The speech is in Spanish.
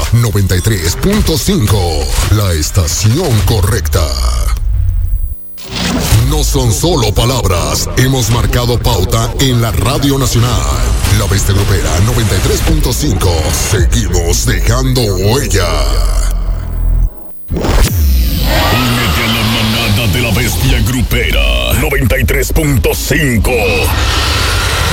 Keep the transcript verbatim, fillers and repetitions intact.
noventa y tres punto cinco, la estación correcta. No son solo palabras, hemos marcado pauta en la Radio Nacional. La Bestia Grupera noventa y tres punto cinco, seguimos dejando huella. Únete a la manada de la Bestia Grupera noventa y tres punto cinco.